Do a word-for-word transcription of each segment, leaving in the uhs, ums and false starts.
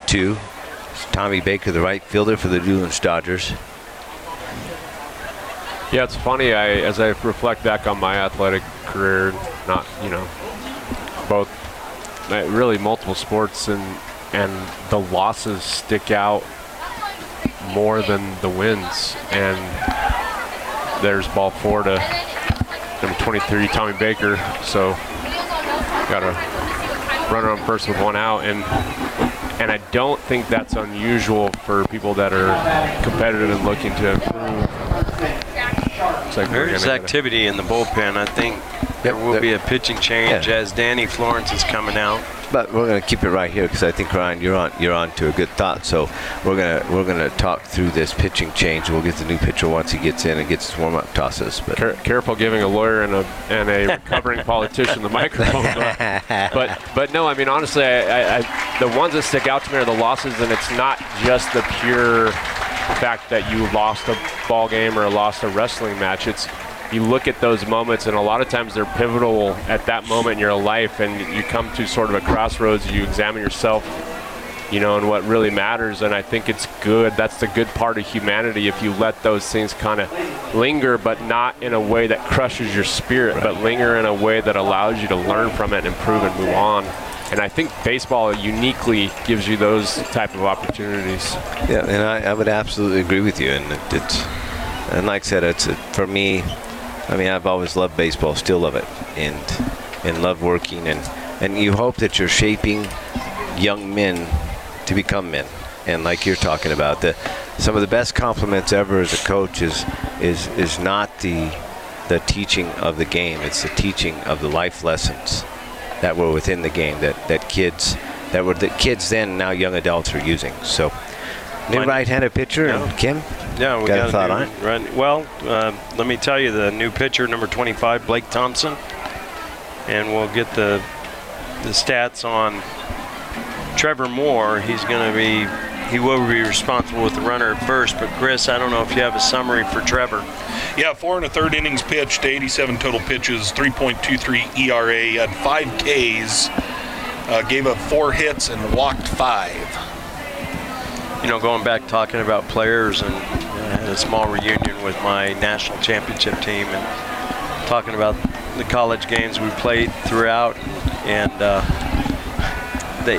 two. It's Tommy Baker, the right fielder for the Newlands Dodgers. Yeah, it's funny. I, as I reflect back on my athletic career, not you know, both uh, really multiple sports, and and the losses stick out more than the wins. And there's ball four to number twenty-three, Tommy Baker. So got a runner on first with one out, and and I don't think that's unusual for people that are competitive and looking to improve. Like There's activity in the bullpen. I think there will there, be a pitching change yeah. as Danny Florence is coming out. But we're going to keep it right here because I think, Ryan, you're on you're on to a good thought. So we're gonna we're gonna talk through this pitching change. We'll get the new pitcher once he gets in and gets his warm-up tosses. But Care, careful giving a lawyer and a and a recovering politician the microphone. But but no, I mean honestly, I, I, the ones that stick out to me are the losses, and it's not just the pure fact that you lost a ball game or lost a wrestling match. It's you look at those moments, and a lot of times they're pivotal at that moment in your life, and you come to sort of a crossroads. You examine yourself, you know, and what really matters. And I think it's good. That's the good part of humanity, if you let those things kind of linger, but not in a way that crushes your spirit, right. but linger in a way that allows you to learn from it and improve and move on. And I think baseball uniquely gives you those type of opportunities. Yeah, and I, I would absolutely agree with you. And it, it's, and like I said, it's a, for me. I mean, I've always loved baseball, still love it, and and love working. And and you hope that you're shaping young men to become men. And like you're talking about, the some of the best compliments ever as a coach is is is not the the teaching of the game. It's the teaching of the life lessons that were within the game that, that kids that were the kids then, now young adults are using. So new right-handed pitcher, yeah. and Kim? Yeah, we got, got a thought new, on it? Right, well, uh, let me tell you, the new pitcher, number twenty-five, Blake Thompson, and we'll get the the stats on Trevor Moore. He's going to be, he will be responsible with the runner at first. But Chris, I don't know if you have a summary for Trevor. Yeah, four and a third innings pitched, eighty-seven total pitches, three point two three E R A, had five Ks, uh, gave up four hits and walked five. You know, going back talking about players, and I had a small reunion with my national championship team, and talking about the college games we played throughout, and uh, they,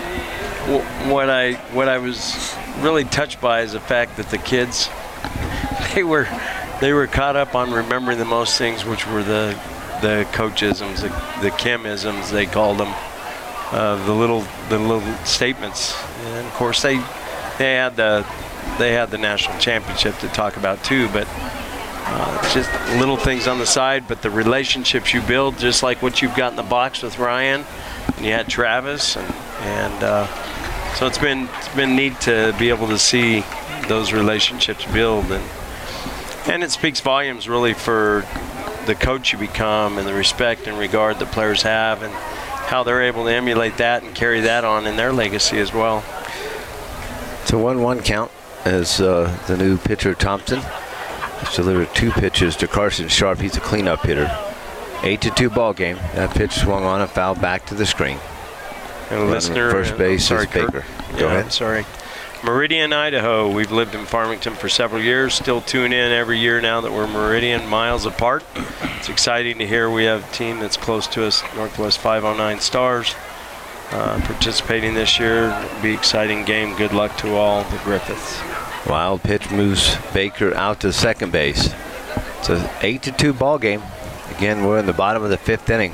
what I what I was really touched by is the fact that the kids, they were they were caught up on remembering the most things, which were the the coachisms, the, the Kimisms they called them, uh, the little the little statements, and of course they. They had the they had the national championship to talk about too, but uh, it's just little things on the side. But the relationships you build, just like what you've got in the box with Ryan, and you had Travis, and and uh, so it's been it's been neat to be able to see those relationships build, and and it speaks volumes really for the coach you become and the respect and regard that players have, and how they're able to emulate that and carry that on in their legacy as well. It's a one one count as uh, the new pitcher Thompson has delivered two pitches to Carson Sharp. He's a cleanup hitter. eight to two ball game. That pitch swung on and fouled back to the screen. And a listener, first base sorry, is Baker. Kurt. Go yeah, ahead. I'm sorry. Meridian, Idaho. We've lived in Farmington for several years. Still tune in every year now that we're Meridian miles apart. It's exciting to hear we have a team that's close to us, Northwest five oh nine Stars. Uh, participating this year. It'll be an exciting game. Good luck to all the Griffiths. Wild pitch moves Baker out to second base. It's an eight to two ball game. Again, we're in the bottom of the fifth inning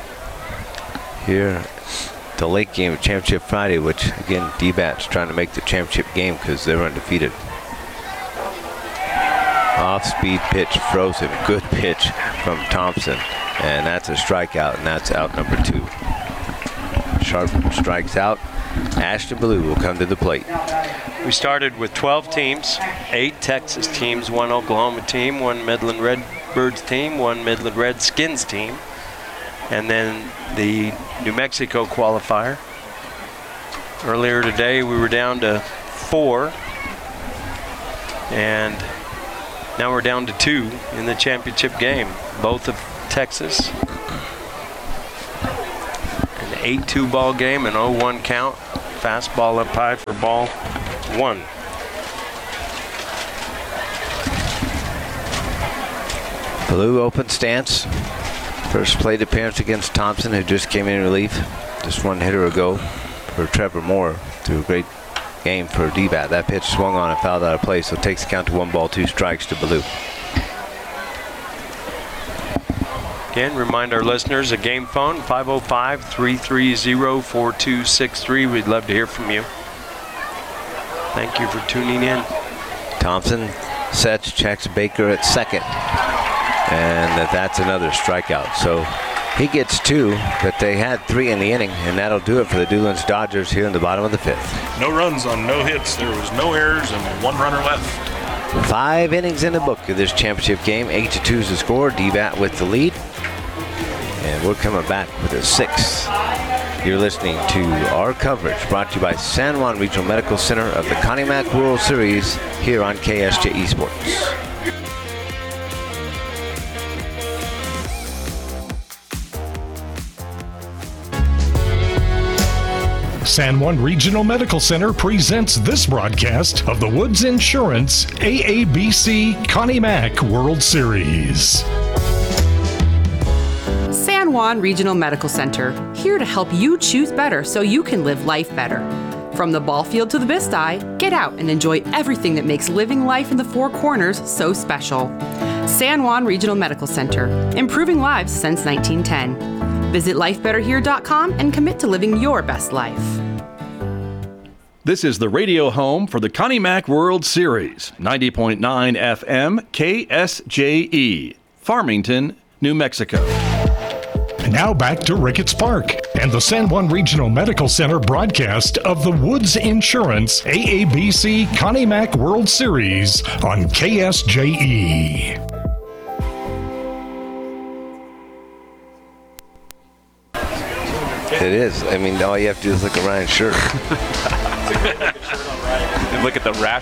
here, the late game of Championship Friday, which again D-Bats trying to make the championship game because they're undefeated. Off-speed pitch, frozen. Good pitch from Thompson, and that's a strikeout, and that's out number two. Sharp strikes out. Ashton Blue will come to the plate. We started with twelve teams, eight Texas teams, one Oklahoma team, one Midland Redbirds team, one Midland Redskins team, and then the New Mexico qualifier. Earlier today we were down to four, and now we're down to two in the championship game, both of Texas. An eight two ball game, an oh one count. Fastball up high for ball one. Blue open stance. First plate appearance against Thompson, who just came in relief just one hitter ago for Trevor Moore through a great game for D-Bat. That pitch swung on and fouled out of play, so it takes the count to one ball, two strikes to Blue. Again, remind our listeners, a game phone, five oh five, three three zero, four two six three. We'd love to hear from you. Thank you for tuning in. Thompson sets, checks Baker at second. And that's another strikeout. So he gets two, but they had three in the inning, and that'll do it for the Doolin's Dodgers here in the bottom of the fifth. No runs on no hits. There was no errors and one runner left. Five innings in the book of this championship game. Eight to two is the score. D-Bat with the lead. And we're coming back with a sixth. You're listening to our coverage brought to you by San Juan Regional Medical Center of the Connie Mack World Series here on K S J E Sports. San Juan Regional Medical Center presents this broadcast of the Woods Insurance A A B C Connie Mack World Series. San Juan Regional Medical Center, here to help you choose better so you can live life better. From the ball field to the Bisti, get out and enjoy everything that makes living life in the Four Corners so special. San Juan Regional Medical Center, improving lives since nineteen ten. Visit life better here dot com and commit to living your best life. This is the radio home for the Connie Mack World Series, ninety point nine F M K S J E, Farmington, New Mexico. Now back to Ricketts Park and the San Juan Regional Medical Center broadcast of the Woods Insurance A A B C Connie Mack World Series on K S J E. It is. I mean, all you have to do is look at Ryan's shirt. And look at the rash.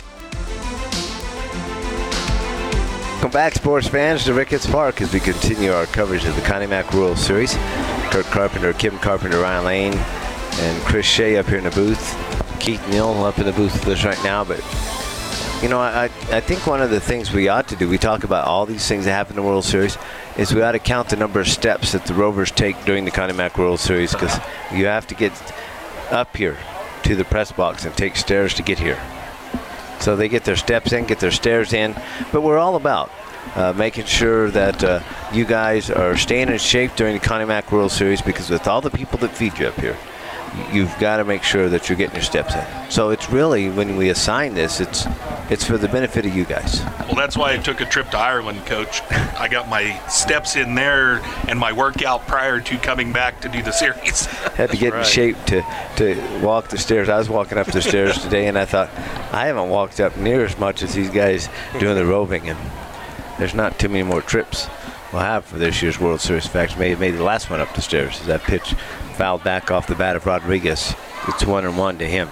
Welcome back, sports fans, to Ricketts Park as we continue our coverage of the Connie Mack World Series. Kurt Carpenter, Kim Carpenter, Ryan Lane, and Chris Shea up here in the booth. Keith Neal up in the booth with us right now. But, you know, I, I think one of the things we ought to do, we talk about all these things that happen in the World Series, is we ought to count the number of steps that the Rovers take during the Connie Mack World Series, because you have to get up here to the press box and take stairs to get here. So they get their steps in, get their stairs in, but we're all about uh, making sure that uh, you guys are staying in shape during the Connie Mack World Series, because with all the people that feed you up here, you've got to make sure that you're getting your steps in. So it's really, when we assign this, it's it's for the benefit of you guys. Well, that's why I took a trip to Ireland, Coach. I got my steps in there and my workout prior to coming back to do the series. Had to get right. in shape to, to walk the stairs. I was walking up the stairs today, and I thought, I haven't walked up near as much as these guys doing the roving, and there's not too many more trips we'll have for this year's World Series. In fact, maybe maybe the last one up the stairs as that pitch fouled back off the bat of Rodriguez. It's one and one to him.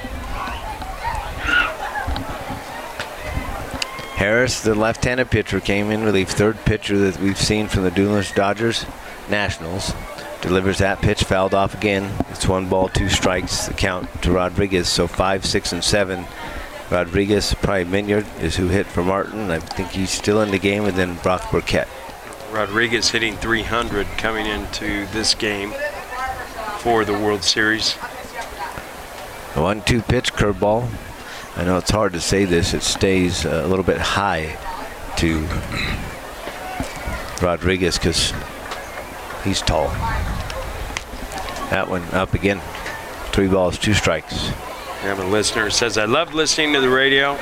Harris, the left-handed pitcher, came in relief. Third pitcher that we've seen from the Doolin's Dodgers Nationals. Delivers that pitch, fouled off again. It's one ball, two strikes, the count to Rodriguez. So five, six, and seven. Rodriguez, probably Minyard is who hit for Martin. I think he's still in the game, and then Brock Burkett. Rodriguez hitting three hundred coming into this game for the World Series. one two pitch, curveball. I know it's hard to say this. It stays uh, a little bit high to Rodriguez because he's tall. That one up again. Three balls, two strikes. We have a listener who says, I love listening to the radio.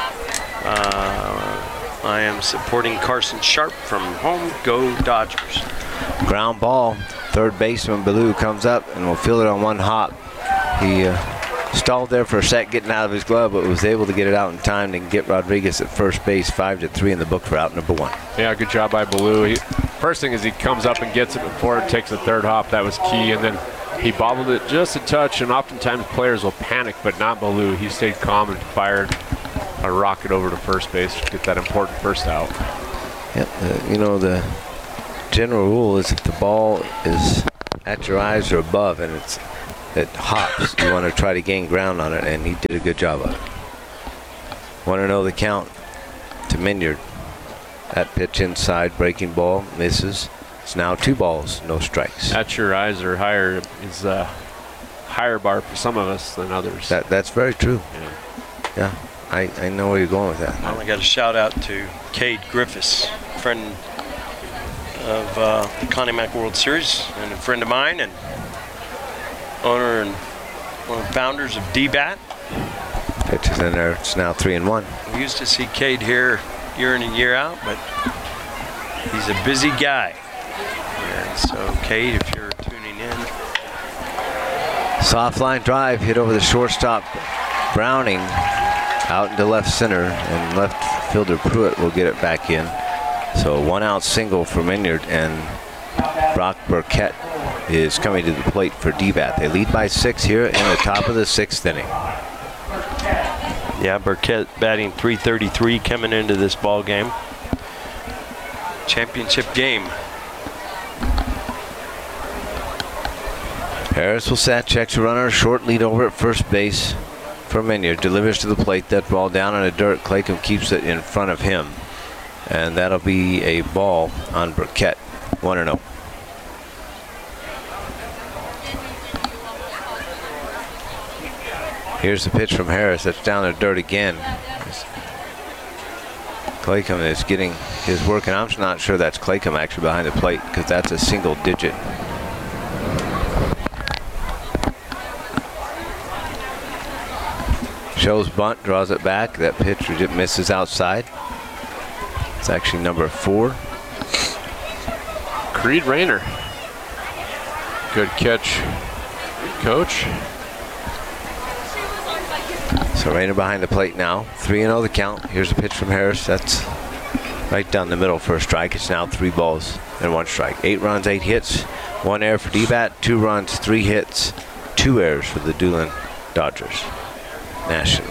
Uh, I am supporting Carson Sharp from Home Go Dodgers. Ground ball. Third baseman Ballou comes up and will field it on one hop. He uh, stalled there for a sec getting out of his glove, but was able to get it out in time to get Rodriguez at first base. Five to three in the book for out number one. Yeah, good job by Ballou. He, first thing is he comes up and gets it before it takes the third hop. That was key. And then he bobbled it just a touch, and oftentimes players will panic, but not Ballou. He stayed calm and fired a rocket over to first base to get that important first out. Yep, uh, you know, the general rule is if the ball is at your eyes or above and it's that hops. You want to try to gain ground on it, and he did a good job of it. Want to know the count to Minyard. That pitch inside, breaking ball, misses. It's now two balls, no strikes. At your eyes are higher is a higher bar for some of us than others. That That's very true. Yeah. Yeah, I, I know where you're going with that. I got a shout out to Cade Griffiths, friend of uh, the Connie Mack World Series and a friend of mine and owner and one of the founders of D BAT. Pitch is in there. It's now three and one. We used to see Cade here year in and year out, but he's a busy guy. And so, Cade, if you're tuning in. Soft line drive hit over the shortstop. Browning out into left center, and left fielder Pruitt will get it back in. So one out single for Minyard, and Brock Burkett is coming to the plate for D BAT. They lead by six here in the top of the sixth inning. Yeah, Burkett batting three thirty-three coming into this ball game. Championship game. Harris will set, checks a runner, short lead over at first base for Minyard. Delivers to the plate, that ball down in the dirt. Claycomb keeps it in front of him. And that'll be a ball on Burkett, one and oh. Here's the pitch from Harris. That's down in the dirt again. Claycomb is getting his work, and I'm not sure that's Claycomb actually behind the plate, because that's a single digit. Shows bunt, draws it back. That pitch misses outside. It's actually number four. Creed Rayner. Good catch, coach. So Rayner behind the plate now. three and oh the count. Here's a pitch from Harris. That's right down the middle for a strike. It's now three balls and one strike. Eight runs, eight hits, one error for D BAT, two runs, three hits, two errors for the Doolin Dodgers National.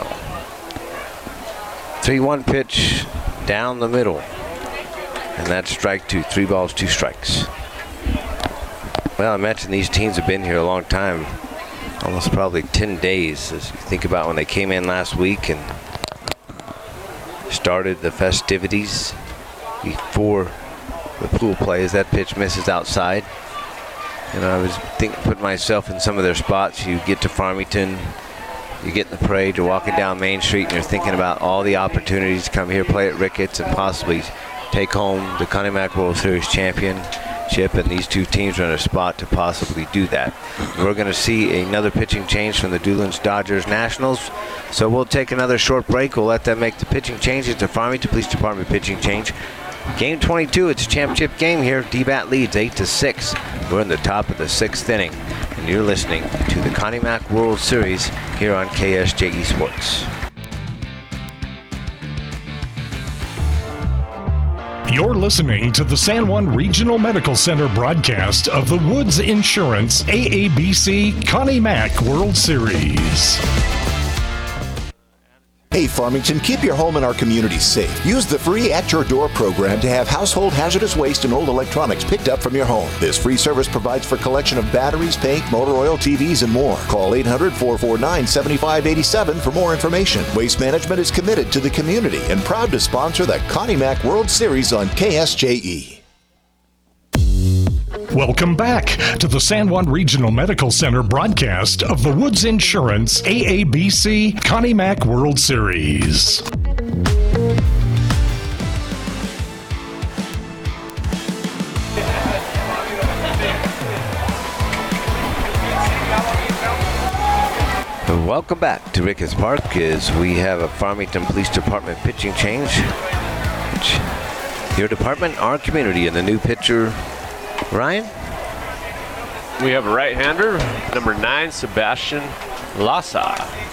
three one pitch down the middle. And that's strike two. Three balls, two strikes. Well, I mentioned these teams have been here a long time. Almost probably ten days, as you think about when they came in last week and started the festivities before the pool plays. That pitch misses outside. You know, I was thinking, putting myself in some of their spots. You get to Farmington, you get in the parade, you're walking down Main Street, and you're thinking about all the opportunities to come here, play at Ricketts, and possibly take home the Connie Mack World Series championship, and these two teams are in a spot to possibly do that. We're going to see another pitching change from the Doolin Dodgers Nationals, so we'll take another short break. We'll let them make the pitching change. It's a Farmington Police Department pitching change. Game twenty-two, it's a championship game here. D BAT leads eight to six. We're in the top of the sixth inning, and you're listening to the Connie Mack World Series here on K S J E Sports. You're listening to the San Juan Regional Medical Center broadcast of the Woods Insurance A A B C Connie Mack World Series. Hey Farmington, keep your home and our community safe. Use the free At Your Door program to have household hazardous waste and old electronics picked up from your home. This free service provides for collection of batteries, paint, motor oil, T Vs, and more. Call eight hundred, four four nine, seven five eight seven for more information. Waste Management is committed to the community and proud to sponsor the Connie Mack World Series on K S J E. Welcome back to the San Juan Regional Medical Center broadcast of the Woods Insurance A A B C Connie Mack World Series. Welcome back to Ricketts Park as we have a Farmington Police Department pitching change. Your department, our community, and the new pitcher, Ryan? We have a right-hander, number nine, Sebastian Lassa.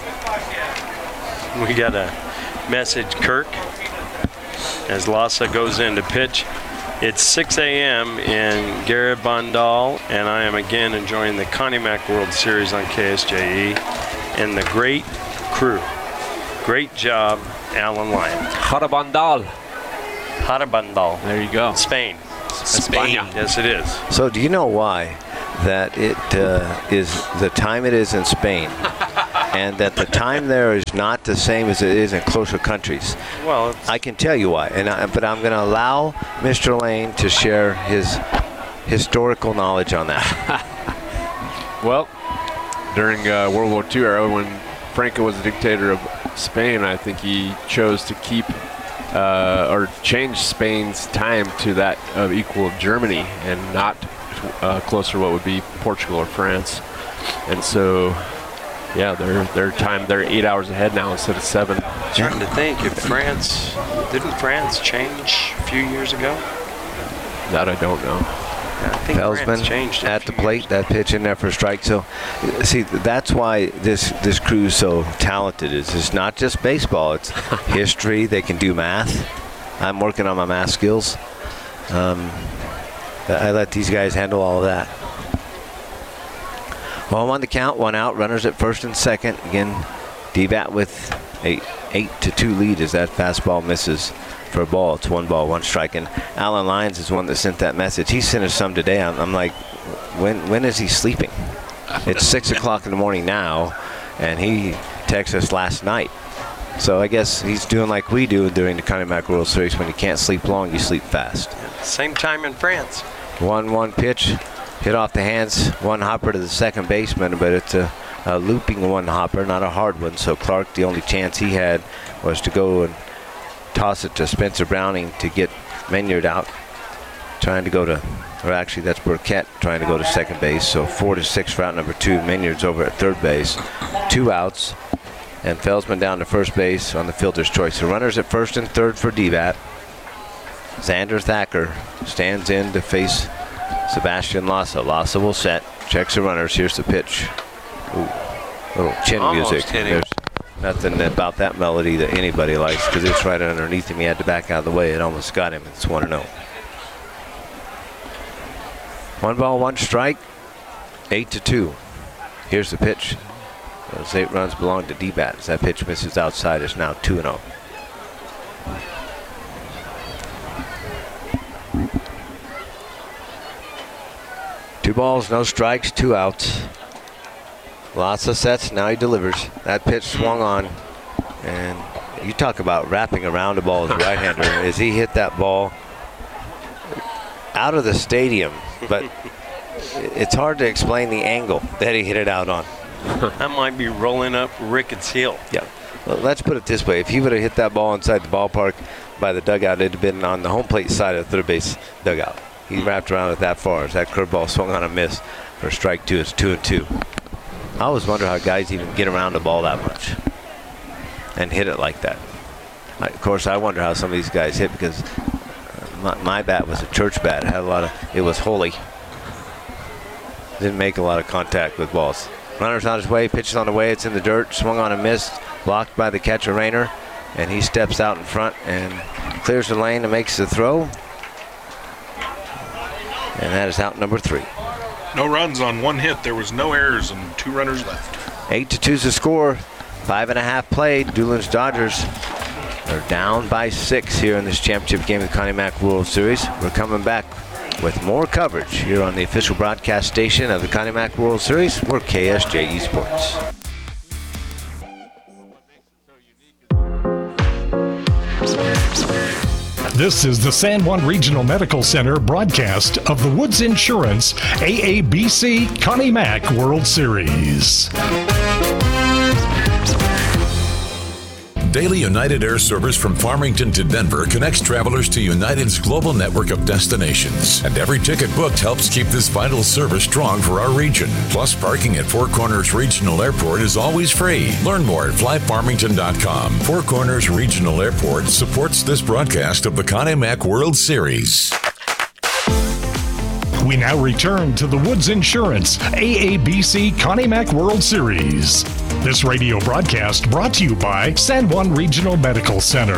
We got a message, Kirk, as Lassa goes in to pitch. It's six a.m. in Garabandal, and I am again enjoying the Connie Mack World Series on K S J E and the great crew. Great job, Alan Lyon. Harabandal. Harabandal. There you go. Spain. Spain. Yes, it is. So do you know why that it uh, is the time it is in Spain, and that the time there is not the same as it is in closer countries. Well, it's, I can tell you why, and I, but I'm going to allow Mister Lane to share his historical knowledge on that. Well, during uh, World War Two era, when Franco was the dictator of Spain, I think he chose to keep uh, or change Spain's time to that of equal of Germany, and not uh, closer what would be Portugal or France. And so, yeah, their their time they're eight hours ahead now instead of seven. I'm trying to think if France didn't France change a few years ago. That I don't know. Yeah, I think France Felsman changed it a at the few plate, years that pitch in there for a strike. So, see, that's why this this crew's so talented. Is it's not just baseball; it's history. They can do math. I'm working on my math skills. Um, I let these guys handle all of that. Well, on the count, one out, runners at first and second. Again, D-Bat with a eight to two lead as that fastball misses for a ball. It's one ball, one strike. And Alan Lyons is one that sent that message. He sent us some today. I'm, I'm like, when when is he sleeping? It's six o'clock in the morning now, and he texted us last night. So I guess he's doing like we do during the Connie Mack World Series. When you can't sleep long, you sleep fast. Same time in France. one one pitch, hit off the hands, one hopper to the second baseman, but it's a, a looping one hopper, not a hard one. So Clark, the only chance he had was to go and toss it to Spencer Browning to get Maynard out, trying to go to, or actually that's Burkett trying to go to second base. So four to six for out number two. Maynard's over at third base, two outs, and Felsman down to first base on the fielder's choice. So runners at first and third for D-Bat. Xander Thacker stands in to face Sebastian Lassa. Lassa will set, checks the runners. Here's the pitch. Ooh, little chin Almost music. hit him. There's nothing about that melody that anybody likes, because it's right underneath him. He had to back out of the way. It almost got him. It's one and oh. One ball, one strike, eight to two. Here's the pitch. Those eight runs belong to D-Bat. As that pitch misses outside, it's now two and oh. Two balls, no strikes, two outs. Lots of sets, now he delivers. That pitch swung on, and you talk about wrapping around a ball as a right-hander. As he hit that ball out of the stadium, but it's hard to explain the angle that he hit it out on. That might be rolling up Ricketts Hill. Yeah. Well, let's put it this way. If he would have hit that ball inside the ballpark by the dugout, it would have been on the home plate side of the third base dugout. He wrapped around it that far as that curveball swung on a miss for strike two. It's two and two. I always wonder how guys even get around the ball that much and hit it like that. I, of course, I wonder how some of these guys hit, because my, my bat was a church bat. It had a lot of, it was holy. Didn't make a lot of contact with balls. Runner's on his way, pitches on the way, it's in the dirt, swung on a miss, blocked by the catcher Rayner, and he steps out in front and clears the lane and makes the throw. And that is out number three. No runs on one hit. There was no errors and two runners left. Eight to two's the score. Five and a half played. Doolin's Dodgers are down by six here in this championship game of the Connie Mack World Series. We're coming back with more coverage here on the official broadcast station of the Connie Mack World Series. We're K S J E Sports. This is the San Juan Regional Medical Center broadcast of the Woods Insurance A A B C Connie Mack World Series. Daily United Air service from Farmington to Denver connects travelers to United's global network of destinations. And every ticket booked helps keep this vital service strong for our region. Plus, parking at Four Corners Regional Airport is always free. Learn more at fly farmington dot com. Four Corners Regional Airport supports this broadcast of the Connie Mack World Series. We now return to the Woods Insurance A A B C Connie Mack World Series. This radio broadcast brought to you by San Juan Regional Medical Center.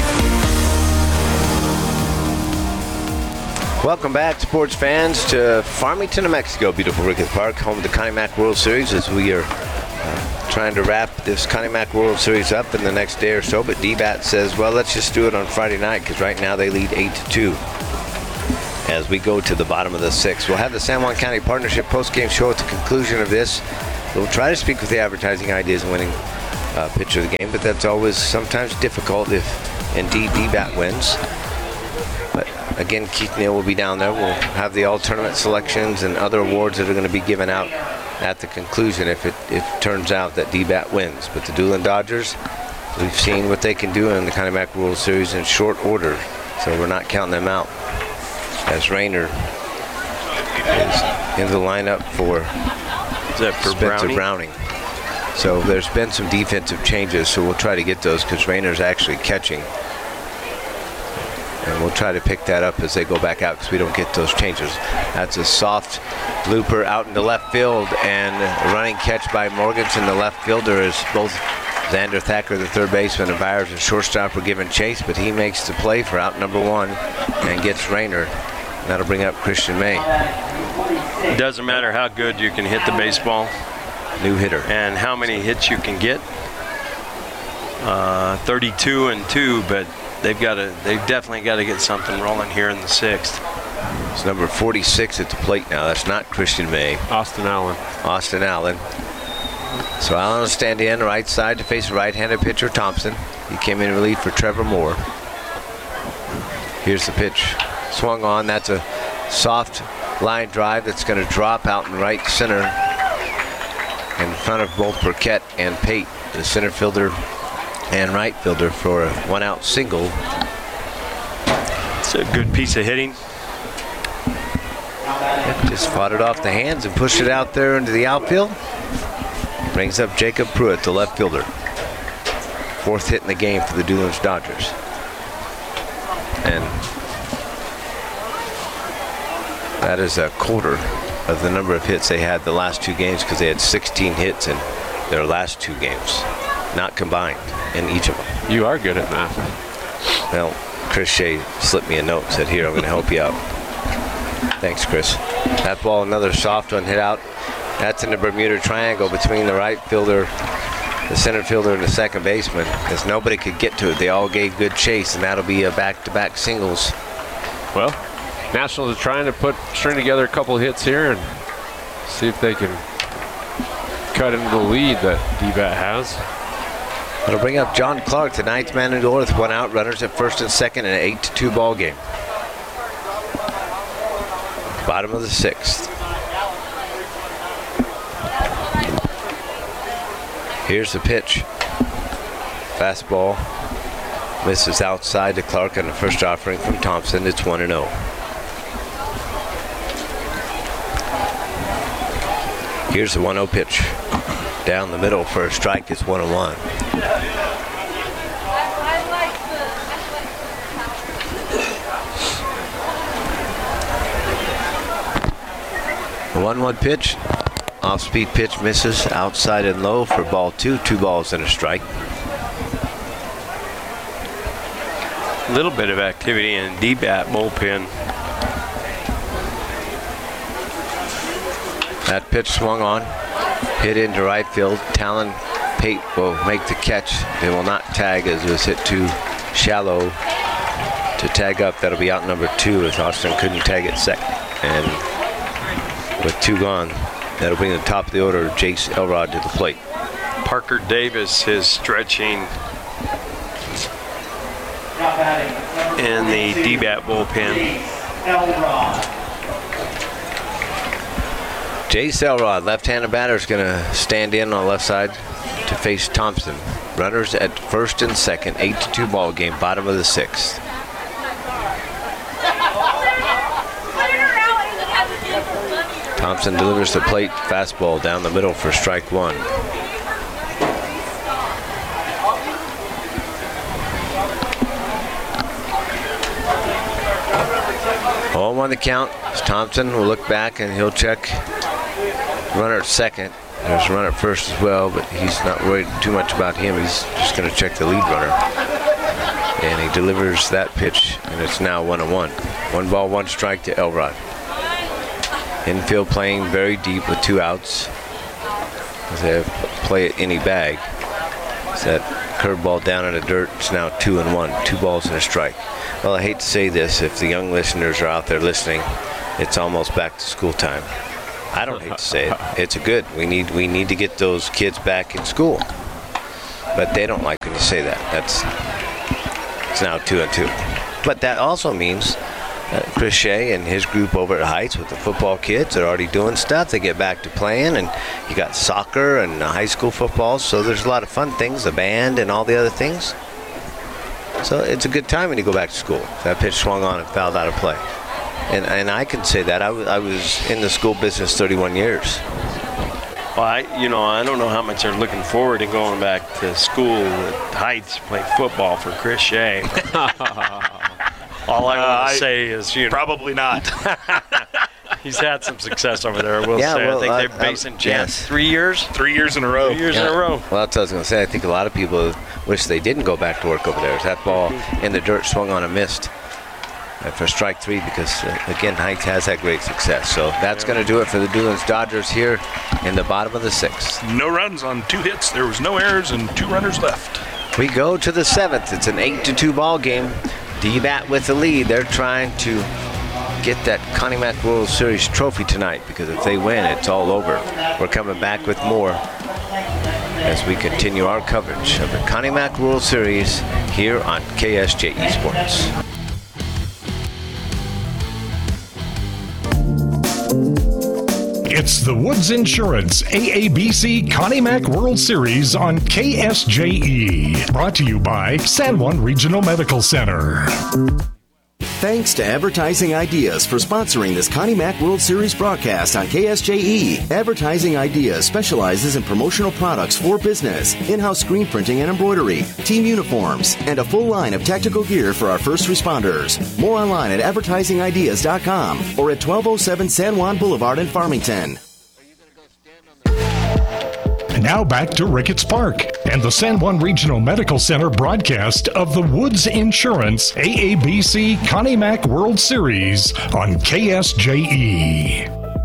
Welcome back, sports fans, to Farmington, New Mexico. Beautiful Ricketts Park, home of the Connie Mack World Series, as we are uh, trying to wrap this Connie Mack World Series up in the next day or so. But D-Bat says, well, let's just do it on Friday night, because right now they lead eight to two. as we go to the bottom of the sixth. We'll have the San Juan County Partnership postgame show at the conclusion of this. We'll try to speak with the advertising ideas and winning uh, pitcher of the game, but that's always sometimes difficult if indeed D B A T wins. But again, Keith Neal will be down there. We'll have the all-tournament selections and other awards that are going to be given out at the conclusion if it, if it turns out that D B A T wins. But the Doolin Dodgers, we've seen what they can do in the Connie Mack World Series in short order, so we're not counting them out. As Rayner is in the lineup for, Is that for Spencer Browning? Browning. So there's been some defensive changes, so we'll try to get those because Rayner's actually catching. And we'll try to pick that up as they go back out because we don't get those changes. That's a soft looper out into left field, and a running catch by Morganson, the left fielder, is both Xander Thacker, the third baseman, and Byers, the shortstop, were giving chase, but he makes the play for out number one and gets Rayner. That'll bring up Christian May. It doesn't matter how good you can hit the baseball New hitter. and how many hits you can get. Uh, thirty-two and two, but they've got to. They've definitely got to get something rolling here in the sixth. It's number forty-six at the plate now. That's not Christian May. Austin Allen. Austin Allen. So Allen will stand in right side to face right-handed pitcher Thompson. He came in relief for Trevor Moore. Here's the pitch. Swung on. That's a soft line drive that's going to drop out in right center in front of both Burkett and Pate, the center fielder and right fielder, for a one-out single. It's a good piece of hitting. Just fought it off the hands and pushed it out there into the outfield. Brings up Jacob Pruitt, the left fielder. Fourth hit in the game for the Doolin Dodgers. And that is a quarter of the number of hits they had the last two games, because they had sixteen hits in their last two games, not combined in each of them. You are good at math. Well, Chris Shea slipped me a note, said, here, I'm going to help you out. Thanks, Chris. That ball, another soft one, hit out. That's in the Bermuda Triangle between the right fielder, the center fielder, and the second baseman, because nobody could get to it. They all gave good chase, and that'll be a back-to-back singles. Well, Nationals are trying to put string together a couple of hits here and see if they can cut into the lead that D B A T has. It'll bring up John Clark, the ninth man in the order, with one out, runners at first and second, in an eight to two ball game. Bottom of the sixth. Here's the pitch. Fastball misses outside to Clark on the first offering from Thompson. It's one and oh. Here's the one oh pitch. Down the middle for a strike. It's one and one. The one one pitch. Off-speed pitch misses outside and low for ball two. Two balls and a strike. A little bit of activity in D B A T bullpen. That pitch swung on, hit into right field. Talon Pate will make the catch. They will not tag as it was hit too shallow to tag up. That'll be out number two as Austin couldn't tag it second. And with two gone, that'll bring the top of the order, Jace Elrod, to the plate. Parker Davis is stretching in the D B A T bullpen. Jace Elrod, left-handed batter, is going to stand in on the left side to face Thompson. Runners at first and second, eight to two ball game, bottom of the sixth. Thompson delivers the plate fastball down the middle for strike one. oh on the count. Thompson will look back and he'll check runner at second. There's a runner at first as well, but he's not worried too much about him. He's just going to check the lead runner. And he delivers that pitch, and it's now one and one. One ball, one strike to Elrod. Infield playing very deep with two outs. As they play at any bag. It's that curveball down in the dirt. It's now two and one, two balls and a strike. Well, I hate to say this, if the young listeners are out there listening, it's almost back to school time. I don't hate to say it. It's a good. We need we need to get those kids back in school. But they don't like when you say that. That's it's now two and two. But that also means uh, Chris Shea and his group over at Heights with the football kids are already doing stuff. They get back to playing, and you got soccer and uh, high school football. So there's a lot of fun things, the band and all the other things. So it's a good time when you go back to school. That pitch swung on and fouled out of play. And and I can say that. I, w- I was in the school business thirty-one years. Well, I, you know, I don't know how much they're looking forward to going back to school at Heights to play football for Chris Shea. All I want to Uh, say is, you know, Probably not. he's had some success over there, I will Yeah, say. well, I think I- they're basing I'm- champs yes. three years? Three years in a row. Three years in Yeah. a row. Well, that's what I was going to say. I think a lot of people wish they didn't go back to work over there. That ball in the dirt swung on and missed uh, for strike three because, uh, again, Heights has had great success. So that's going to do it for the Doolins Dodgers here in the bottom of the sixth. No runs on two hits. There was no errors and two runners left. We go to the seventh. It's an eight to two ball game. D B A T with the lead. They're trying to get that Connie Mack World Series trophy tonight because if they win, it's all over. We're coming back with more as we continue our coverage of the Connie Mack World Series here on K S J E Sports. It's the Woods Insurance A A B C Connie Mack World Series on K S J E. Brought to you by San Juan Regional Medical Center. Thanks to Advertising Ideas for sponsoring this Connie Mack World Series broadcast on K S J E. Advertising Ideas specializes in promotional products for business, in-house screen printing and embroidery, team uniforms, and a full line of tactical gear for our first responders. More online at advertising ideas dot com or at twelve oh seven San Juan Boulevard in Farmington. Now back to Ricketts Park and the San Juan Regional Medical Center broadcast of the Woods Insurance A A B C Connie Mack World Series on K S J E.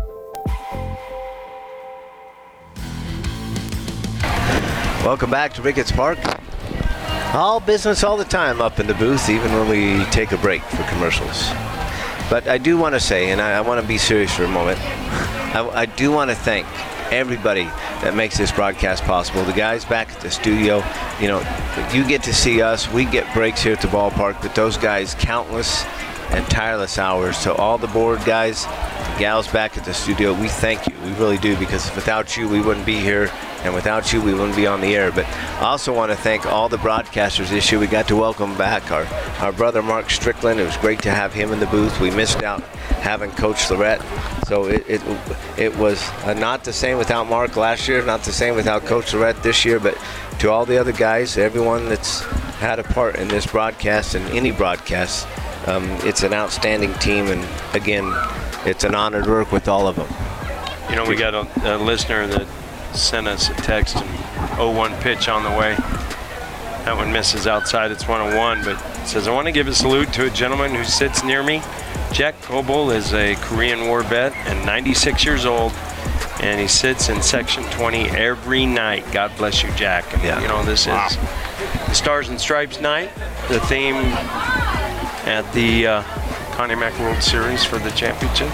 Welcome back to Ricketts Park. All business all the time up in the booth, even when we take a break for commercials. But I do want to say, and I, I want to be serious for a moment, I, I do want to thank everybody that makes this broadcast possible. The guys back at the studio, you know, you get to see us. We get breaks here at the ballpark, but those guys, countless and tireless hours. So all the board guys, gals back at the studio, we thank you. We really do, because without you, we wouldn't be here. And without you, we wouldn't be on the air. But I also want to thank all the broadcasters this year. We got to welcome back our, our brother Mark Strickland. It was great to have him in the booth. We missed out having Coach Lorette. So it it, it was uh, not the same without Mark last year, not the same without Coach Lorette this year. But to all the other guys, everyone that's had a part in this broadcast and any broadcast, um, it's an outstanding team. And again, it's an honor to work with all of them. You know, we got a, a listener that sent us a text and oh one pitch on the way. That one misses outside. It's one oh one, but it says, I want to give a salute to a gentleman who sits near me. Jack Kobol is a Korean War vet and ninety-six years old, and he sits in section twenty every night. God bless you, Jack. And, Yeah. you know, this Wow. is the Stars and Stripes night, the theme at the uh, Connie Mack World Series for the championship.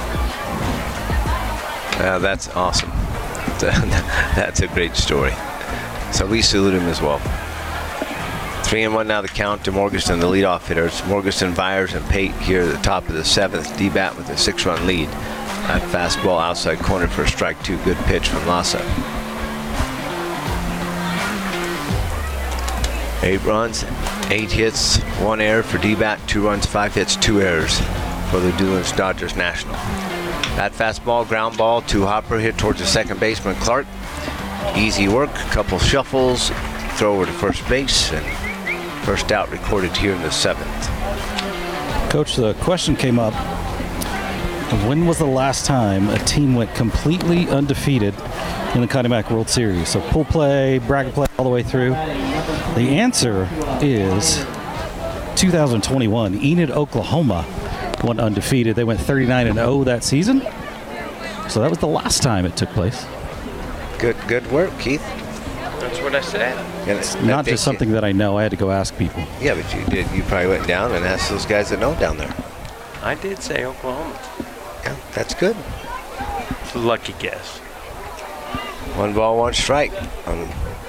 Uh, that's awesome. That's a great story. So we salute him as well. Three and one now the count to Morganton, the leadoff hitters. Morganton, Byers, and Pate here at the top of the seventh. D B A T with a six-run lead. That fastball outside corner for strike two. Good pitch from Lassa. Eight runs, eight hits, one error for D B A T. Two runs, five hits, two errors for the Doolins Dodgers National. That fastball, ground ball to Hopper, hit towards the second baseman, Clark. Easy work, couple shuffles, throw over to first base, and first out recorded here in the seventh. Coach, the question came up, when was the last time a team went completely undefeated in the Connie Mack World Series? So pull play, bracket play, all the way through. The answer is two thousand twenty-one. Enid, Oklahoma went undefeated. They went thirty-nine and oh that season. So that was the last time it took place. Good, good work, Keith. That's what what I said. And I Not think just something that I know. I had to go ask people. You, yeah, but you did. You probably went down and asked those guys that know down there. I did say Oklahoma. Yeah, that's good. It's a lucky guess. One ball, one strike on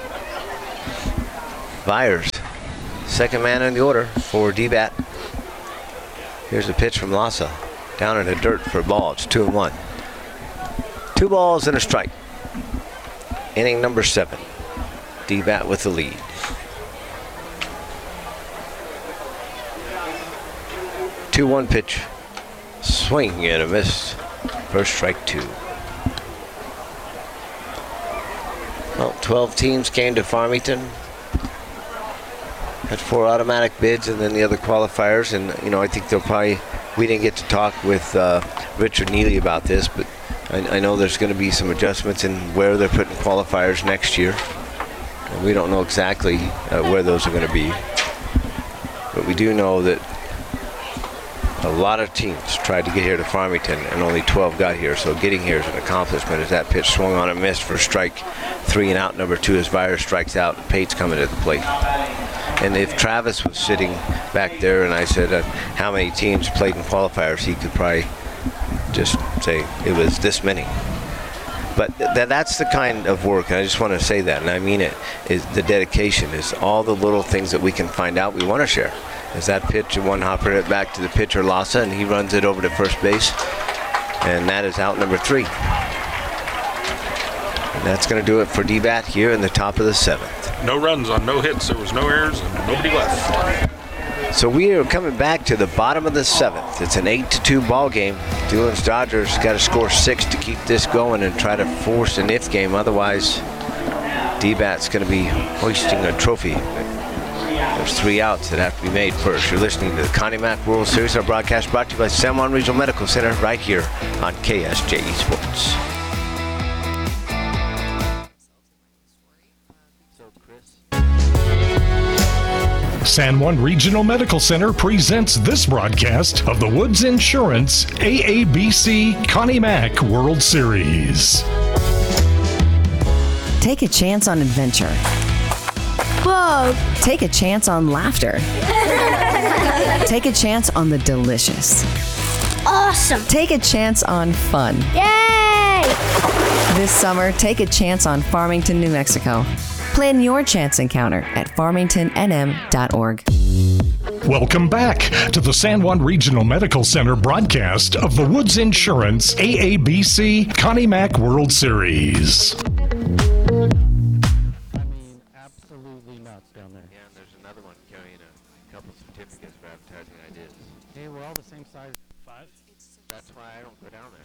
Byers. Second man in the order for D-Bat. Here's a pitch from Lassa. Down in the dirt for a ball. It's two and one. Two balls and a strike. Inning number seven. D-Bat with the lead. two one pitch. Swing and a miss. First strike two. Well, twelve teams came to Farmington. Had four automatic bids and then the other qualifiers. And, you know, I think they'll probably, we didn't get to talk with uh, Richard Neely about this, but I, I know there's going to be some adjustments in where they're putting qualifiers next year. And we don't know exactly uh, where those are going to be. But we do know that a lot of teams tried to get here to Farmington and only twelve got here. So getting here is an accomplishment as that pitch swung on and missed for strike three and out. Number two as Byers strikes out. Pate's coming to the plate. And if Travis was sitting back there and I said uh, how many teams played in qualifiers, he could probably just say it was this many. But th that's the kind of work, and I just want to say that, and I mean it, is the dedication, is all the little things that we can find out we want to share. Is that pitch, and one hopper it back to the pitcher, Lassa, and he runs it over to first base. And that is out number three. And that's going to do it for D-Bat here in the top of the seventh. No runs on no hits. There was no errors and nobody left. So we are coming back to the bottom of the seventh. It's an eight to two ball game. Doolin's Dodgers got to score six to keep this going and try to force an if game. Otherwise, D-Bat's going to be hoisting a trophy. There's three outs that have to be made first. You're listening to the Connie Mack World Series. Our broadcast brought to you by San Juan Regional Medical Center right here on K S J E Sports. San Juan Regional Medical Center presents this broadcast of the Woods Insurance A A B C Connie Mack World Series. Take a chance on adventure. Whoa! Take a chance on laughter. Take a chance on the delicious. Awesome! Take a chance on fun. Yay! This summer, take a chance on Farmington, New Mexico. Plan your chance encounter at farmington n m dot org. Welcome back to the San Juan Regional Medical Center broadcast of the Woods Insurance A A B C Connie Mack World Series. I mean, absolutely nuts down there. Yeah, and there's another one carrying a couple certificates for advertising ideas. Hey, we're all the same size. Five? That's why I don't go down there.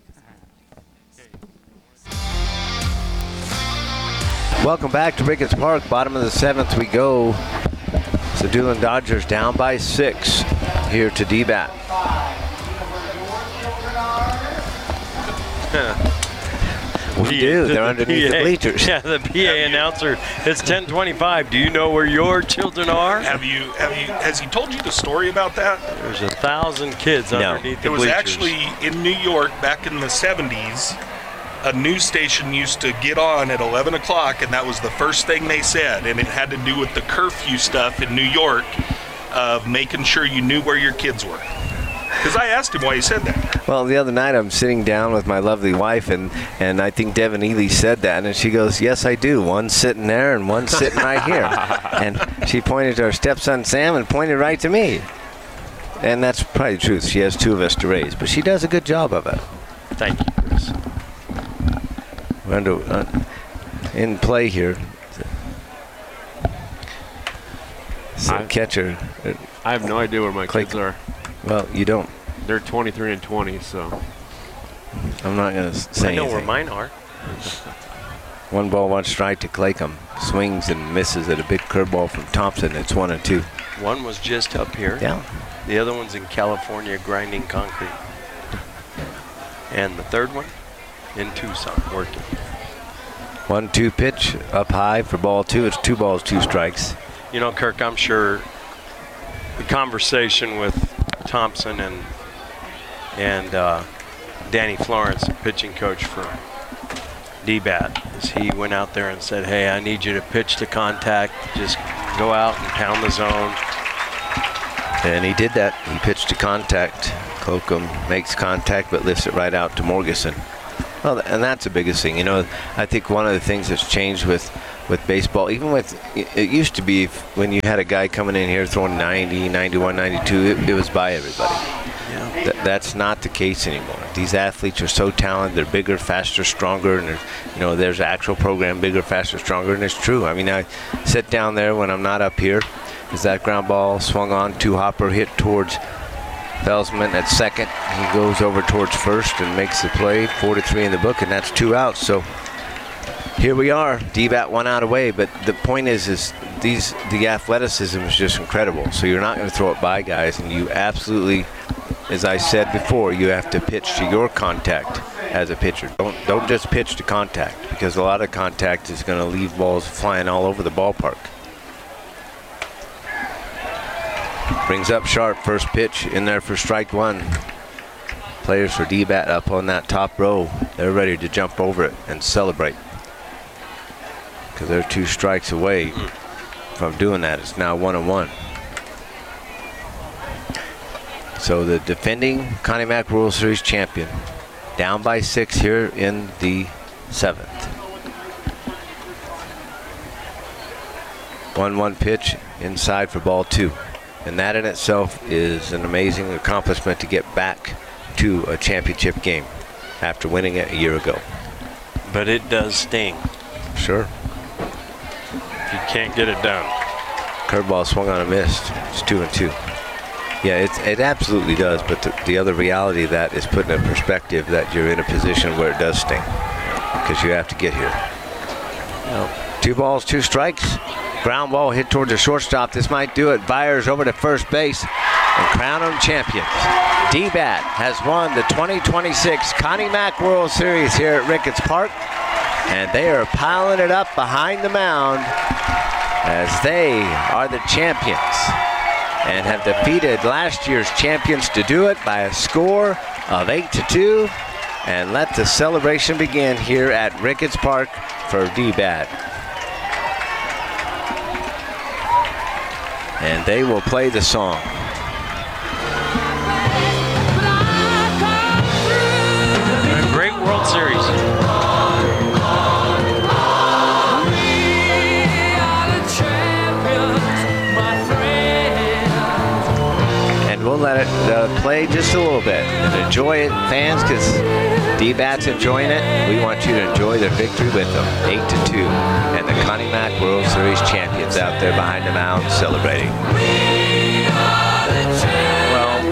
Welcome back to Ricketts Park. Bottom of the seventh we go. So Doolin Dodgers down by six here to D-Bat. We do. They're underneath the bleachers. Yeah, the P A announcer. It's ten twenty-five. Do you know where your children are? Have you? Have you? Has he told you the story about that? There's a thousand kids No. underneath the It was bleachers. actually in New York back in the seventies. A news station used to get on at eleven o'clock, and that was the first thing they said. And it had to do with the curfew stuff in New York of making sure you knew where your kids were. Because I asked him why he said that. Well, the other night I'm sitting down with my lovely wife, and, and I think Devin Ely said that, and she goes, yes, I do. One's sitting there and one's sitting right here. And she pointed to her stepson, Sam, and pointed right to me. And that's probably the truth. She has two of us to raise, but she does a good job of it. Thank you, Chris. We're under, uh, in play here. So I- catcher. uh, I have no idea where my Clay- kids are. Well, you don't. They're twenty-three and twenty, so I'm not going to say I know anything. where mine are. One ball, one strike to Claycomb. Swings and misses at a big curveball from Thompson. It's one and two. One was just up here. Yeah. The other one's in California grinding concrete. And the third one in Tucson working. One two pitch up high for ball two. It's two balls, two strikes. You know, Kirk, I'm sure the conversation with Thompson and and uh, Danny Florence, pitching coach for D-Bat, as he went out there and said, hey, I need you to pitch to contact, just go out and pound the zone. And he did that. He pitched to contact. Slocum makes contact but lifts it right out to Morgeson. Well, and that's the biggest thing. You know, I think one of the things that's changed with, with baseball, even with, it used to be when you had a guy coming in here throwing ninety, ninety-one, ninety-two, it, it was by everybody. Yeah. Th- that's not the case anymore. These athletes are so talented. They're bigger, faster, stronger, and there's, you know, there's an actual program, bigger, faster, stronger, and it's true. I mean, I sit down there when I'm not up here. As that ground ball swung on to Hopper, hit towards Felsman at second. He goes over towards first and makes the play. Four to three in the book, and that's two outs. So here we are. D-Bat one out away, but the point is, is these the athleticism is just incredible. So you're not going to throw it by guys, and you absolutely, as I said before, you have to pitch to your contact as a pitcher. Don't don't just pitch to contact, because a lot of contact is going to leave balls flying all over the ballpark. Brings up Sharp, first pitch in there for strike one. Players for D-Bat up on that top row. They're ready to jump over it and celebrate, because they're two strikes away from doing that. It's now one and one. So the defending Connie Mack World Series champion down by six here in the seventh. one one pitch inside for ball two. And that in itself is an amazing accomplishment to get back to a championship game after winning it a year ago. But it does sting. Sure. If you can't get it done. Curveball swung on a missed. It's two and two. Yeah, it's, it absolutely does. But the, the other reality of that is putting in perspective that you're in a position where it does sting, because you have to get here. Well, two balls, two strikes. Ground ball hit towards the shortstop. This might do it. Byers over to first base and crown them champions. D-Bat has won the twenty twenty-six Connie Mack World Series here at Ricketts Park, and they are piling it up behind the mound as they are the champions and have defeated last year's champions to do it by a score of eight to two. And let the celebration begin here at Ricketts Park for D-Bat. And they will play the song. A great World Series. And we'll let it uh, play just a little bit and enjoy it, fans, because D-Bat's enjoying it. We want you to enjoy their victory with them, eight to two, and the Connie Mack World Series champions out there behind the mound celebrating. Well,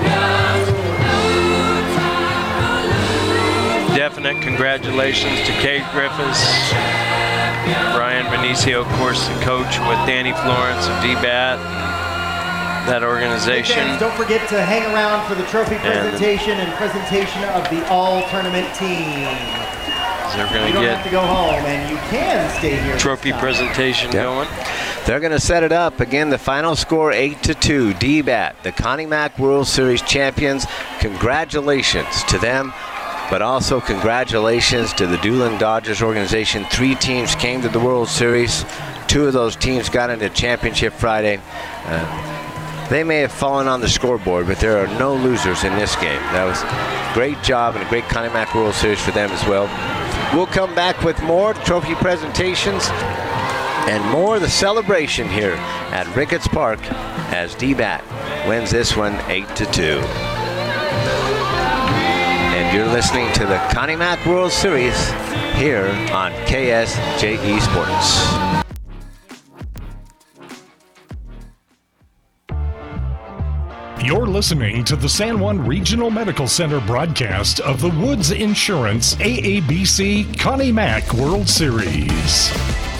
definite congratulations to Kate Griffiths, Brian Benicio, of course, the coach with Danny Florence of D-Bat. That organization. Fans, don't forget to hang around for the trophy presentation and, and presentation of the all-tournament team. They're going you to don't get have to go home, and you can stay here. Trophy presentation yep. going. They're going to set it up again. The final score eight to two. D-Bat, the Connie Mack World Series champions. Congratulations to them, but also congratulations to the Doolin Dodgers organization. Three teams came to the World Series. Two of those teams got into championship Friday. Uh, They may have fallen on the scoreboard, but there are no losers in this game. That was a great job and a great Connie Mack World Series for them as well. We'll come back with more trophy presentations and more of the celebration here at Ricketts Park as D-Bat wins this one eight to two. And you're listening to the Connie Mack World Series here on K S J E Sports. You're listening to the San Juan Regional Medical Center broadcast of the Woods Insurance A A B C Connie Mack World Series.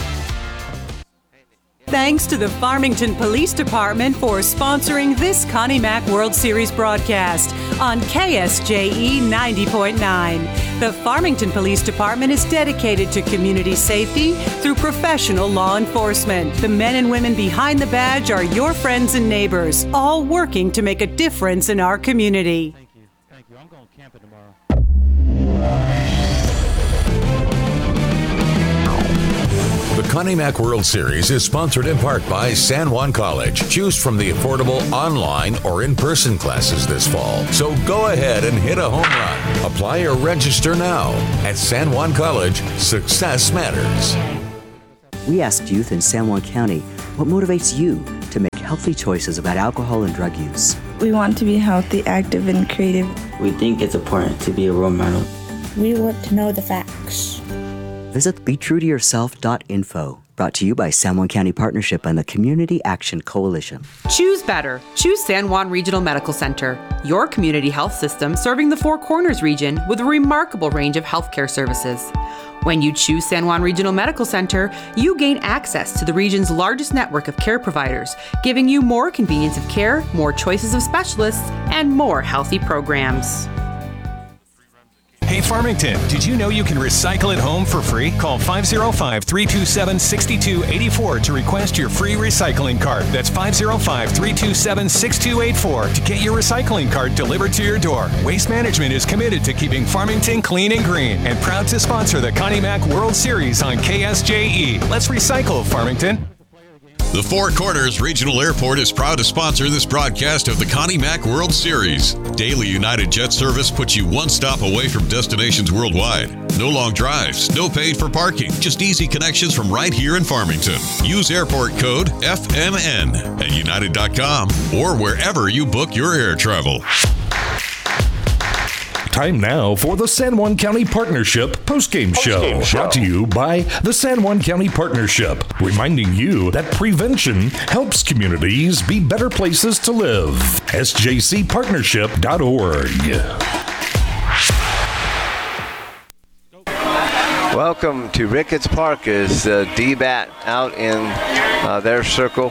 Thanks to the Farmington Police Department for sponsoring this Connie Mack World Series broadcast on K S J E ninety point nine. The Farmington Police Department is dedicated to community safety through professional law enforcement. The men and women behind the badge are your friends and neighbors, all working to make a difference in our community. Thank you. Thank you. I'm going camping tomorrow. Connie Mack World Series is sponsored in part by San Juan College. Choose from the affordable online or in-person classes this fall. So go ahead and hit a home run. Apply or register now. At San Juan College, success matters. We asked youth in San Juan County what motivates you to make healthy choices about alcohol and drug use. We want to be healthy, active, and creative. We think it's important to be a role model. We want to know the facts. Visit be true to yourself dot info. Brought to you by San Juan County Partnership and the Community Action Coalition. Choose better. Choose San Juan Regional Medical Center, your community health system serving the Four Corners region with a remarkable range of healthcare services. When you choose San Juan Regional Medical Center, you gain access to the region's largest network of care providers, giving you more convenience of care, more choices of specialists, and more healthy programs. Hey Farmington, did you know you can recycle at home for free? Call five oh five, three two seven, six two eight four to request your free recycling cart. That's five oh five, three two seven, six two eight four to get your recycling cart delivered to your door. Waste Management is committed to keeping Farmington clean and green and proud to sponsor the Connie Mack World Series on K S J E. Let's recycle, Farmington. The Four Corners Regional Airport is proud to sponsor this broadcast of the Connie Mack World Series. Daily United Jet service puts you one stop away from destinations worldwide. No long drives, no paid for parking, just easy connections from right here in Farmington. Use airport code F M N at united dot com or wherever you book your air travel. Time now for the San Juan County Partnership postgame show. Postgame show. Brought to you by the San Juan County Partnership, reminding you that prevention helps communities be better places to live. S J C partnership dot org. Welcome to Ricketts Park as uh, D-Bat out in uh, their circle,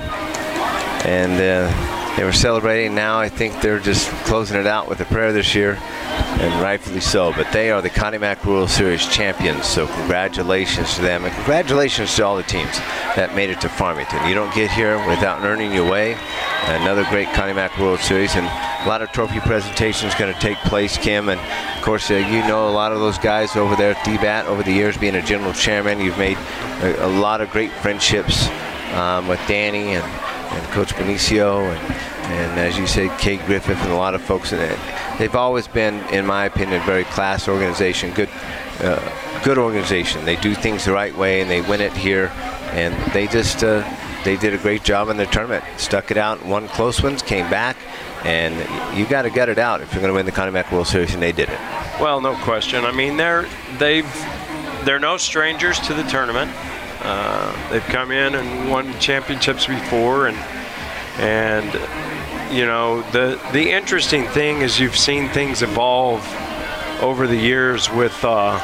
and uh, they were celebrating. Now I think they're just closing it out with a prayer this year, and rightfully so. But they are the Connie Mack World Series champions, so congratulations to them, and congratulations to all the teams that made it to Farmington. You don't get here without earning your way. Another great Connie Mack World Series, and a lot of trophy presentations going to take place, Kim. And of course, uh, you know a lot of those guys over there at D-Bat over the years, being a general chairman. You've made a, a lot of great friendships um, with Danny and, and Coach Benicio, and, and as you said, Kate Griffith, and a lot of folks in it. They've always been, in my opinion, a very class organization, good, uh, good organization. They do things the right way, and they win it here, and they just. Uh, They did a great job in their tournament. Stuck it out, won close ones, came back, and you got to gut it out if you're going to win the Connie Mack World Series, and they did it. Well, no question. I mean, they're they've they're no strangers to the tournament. Uh, they've come in and won championships before, and and you know the the interesting thing is you've seen things evolve over the years with uh,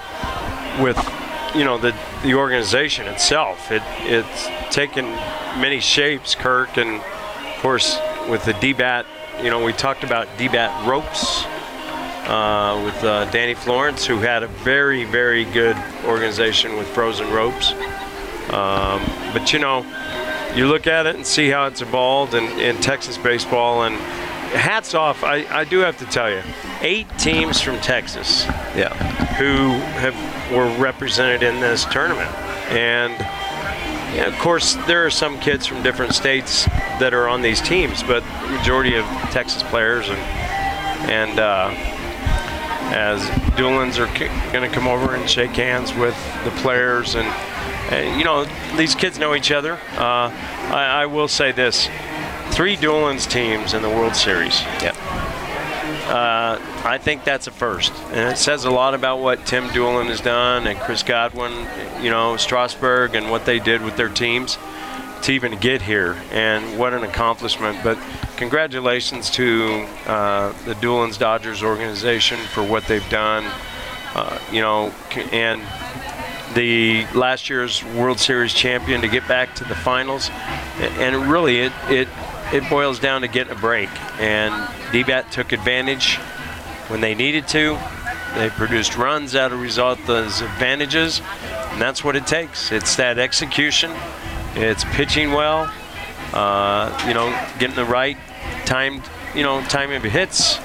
with. you know, the the organization itself. It it's taken many shapes, Kirk, and of course with the D-Bat, you know, we talked about D-Bat ropes uh, with uh, Danny Florence, who had a very, very good organization with Frozen Ropes. Um, but you know, you look at it and see how it's evolved in, in Texas baseball, and hats off, I, I do have to tell you, eight teams from Texas yeah. who have were represented in this tournament. And yeah, of course, there are some kids from different states that are on these teams, but the majority of Texas players, and and uh, as Doolins are c- going to come over and shake hands with the players, and, and you know, these kids know each other. Uh, I, I will say this. Three Doolins teams in the World Series. Yep. Uh, I think that's a first. And it says a lot about what Tim Doolin has done and Chris Godwin, you know, Strasburg, and what they did with their teams to even get here. And what an accomplishment. But congratulations to uh, the Doolins Dodgers organization for what they've done. Uh, you know, and the last year's World Series champion to get back to the finals. And really, it it it boils down to getting a break. And D-Bat took advantage when they needed to. They produced runs out of result those advantages, and that's what it takes. It's that execution. It's pitching well. Uh, you know, getting the right timed, you know, timing of hits,